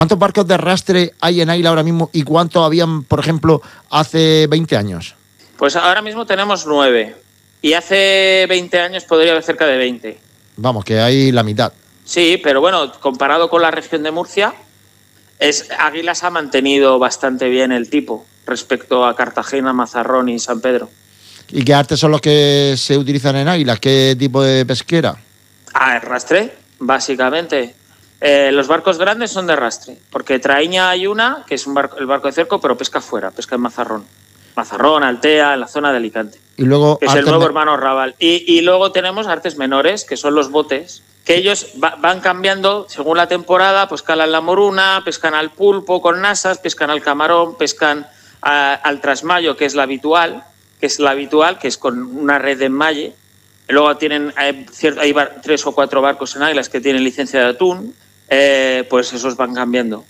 ¿Cuántos barcos de arrastre hay en Águila ahora mismo y cuántos habían, por ejemplo, hace 20 años? Pues ahora mismo tenemos 9 y hace 20 años podría haber cerca de 20. Vamos, que hay la mitad. Sí, pero bueno, comparado con la región de Murcia, Águila se ha mantenido bastante bien el tipo respecto a Cartagena, Mazarrón y San Pedro. ¿Y qué artes son los que se utilizan en Águila? ¿Qué tipo de pesquera? Arrastre, básicamente. Los barcos grandes son de arrastre, porque Traíña hay una, que es el barco de cerco, pero pesca fuera, pesca en Mazarrón. Mazarrón, Altea, en la zona de Alicante. Y luego que es el nuevo hermano Raval. Y luego tenemos artes menores, que son los botes, que ellos van cambiando según la temporada, pues calan la moruna, pescan al pulpo con nasas, pescan al camarón, pescan al trasmayo, que es la habitual, que es con una red de enmalle. Luego hay 3 o 4 barcos en Águilas que tienen licencia de atún. Pues esos van cambiando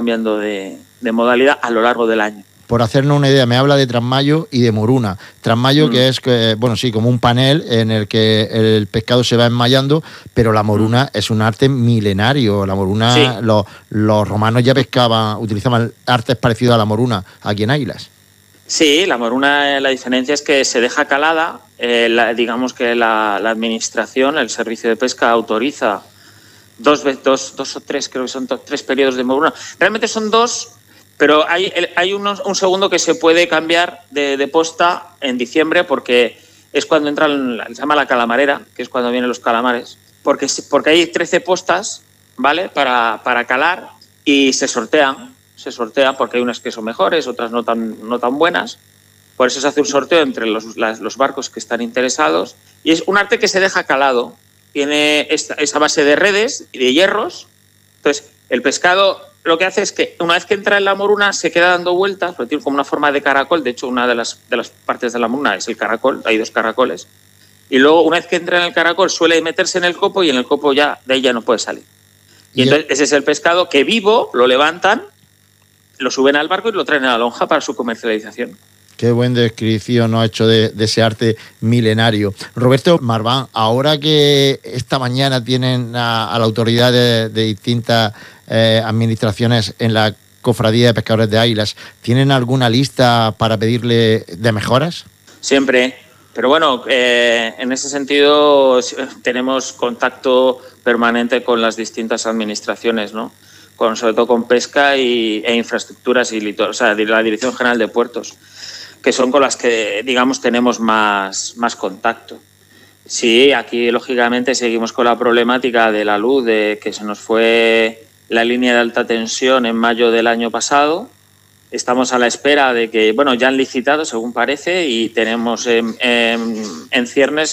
de modalidad a lo largo del año. Por hacernos una idea, me habla de trasmayo y de moruna. Trasmayo que es, bueno, sí, como un panel en el que el pescado se va enmayando, pero la moruna es un arte milenario. La moruna, sí. Los romanos ya utilizaban artes parecidos a la moruna aquí en Águilas. Sí, la moruna, la diferencia es que se deja calada, digamos que la administración, el servicio de pesca autoriza dos o tres, creo que son 3 periodos de moruna. Realmente son 2, pero hay un segundo que se puede cambiar de posta en diciembre, porque es cuando entra, se llama la calamarera, que es cuando vienen los calamares, porque hay 13 postas, ¿vale?, para calar, y se sortean porque hay unas que son mejores, otras no tan buenas. Por eso se hace un sorteo entre los barcos que están interesados, y es un arte que se deja calado. Tiene esa base de redes y de hierros. Entonces, el pescado lo que hace es que una vez que entra en la moruna se queda dando vueltas, porque tiene como una forma de caracol. De hecho, una de las partes de la moruna es el caracol, hay 2 caracoles. Y luego, una vez que entra en el caracol, suele meterse en el copo, y en el copo de ahí ya no puede salir. Y entonces ese es el pescado que vivo lo levantan, lo suben al barco y lo traen a la lonja para su comercialización. Qué buena descripción nos ha hecho de ese arte milenario. Roberto Marván, ahora que esta mañana tienen a la autoridad de distintas administraciones en la Cofradía de Pescadores de Águilas, ¿tienen alguna lista para pedirle de mejoras? Siempre, pero bueno, en ese sentido tenemos contacto permanente con las distintas administraciones, ¿no? Sobre todo con pesca e infraestructuras o sea, de la Dirección General de Puertos, que son con las que, digamos, tenemos más contacto. Sí, aquí lógicamente seguimos con la problemática de la luz, de que se nos fue la línea de alta tensión en mayo del año pasado. Estamos a la espera de que, bueno, ya han licitado, según parece, y tenemos en ciernes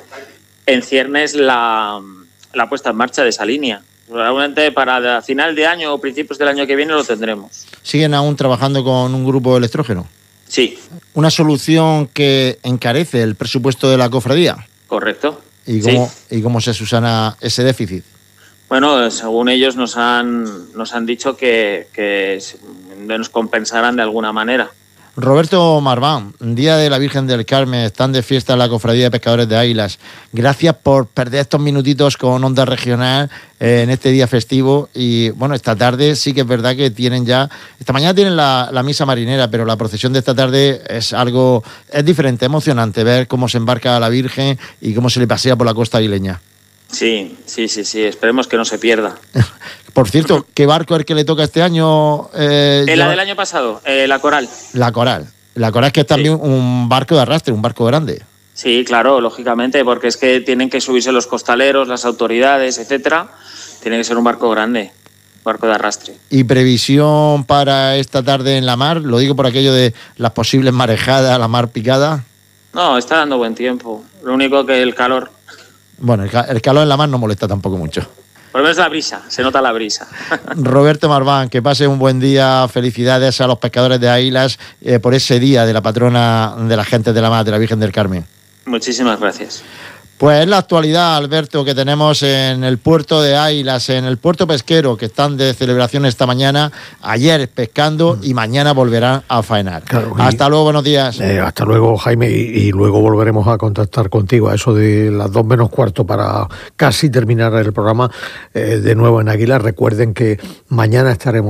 la puesta en marcha de esa línea. Seguramente para final de año o principios del año que viene lo tendremos. ¿Siguen aún trabajando con un grupo de electrógeno? Sí. ¿Una solución que encarece el presupuesto de la cofradía? Correcto. ¿Y cómo se subsana ese déficit? Bueno, según ellos nos han dicho que nos compensarán de alguna manera. Roberto Marván, Día de la Virgen del Carmen, están de fiesta en la Cofradía de Pescadores de Águilas. Gracias por perder estos minutitos con Onda Regional en este día festivo. Y bueno, esta tarde sí que es verdad que tienen ya... Esta mañana tienen la misa marinera, pero la procesión de esta tarde es diferente, emocionante ver cómo se embarca la Virgen y cómo se le pasea por la costa aguileña. Sí, esperemos que no se pierda. Por cierto, ¿qué barco es el que le toca este año? La del año pasado, la Coral. La Coral es que es también un barco de arrastre, un barco grande. Sí, claro, lógicamente, porque es que tienen que subirse los costaleros, las autoridades, etcétera. Tiene que ser un barco grande, un barco de arrastre. ¿Y previsión para esta tarde en la mar? Lo digo por aquello de las posibles marejadas, la mar picada. No, está dando buen tiempo. Lo único que el calor... Bueno, el calor en la mar no molesta tampoco mucho. Por lo menos la brisa, se nota la brisa. Roberto Marván, que pase un buen día. Felicidades a los pescadores de Águilas por ese día de la patrona de la gente de la mar, de la Virgen del Carmen. Muchísimas gracias. Pues es la actualidad, Alberto, que tenemos en el puerto de Águilas, en el puerto pesquero, que están de celebración esta mañana, ayer pescando y mañana volverán a faenar. Claro, hasta luego, buenos días. Hasta luego, Jaime, y luego volveremos a contactar contigo a eso de las 2 menos cuarto para casi terminar el programa de nuevo en Águilas. Recuerden que mañana estaremos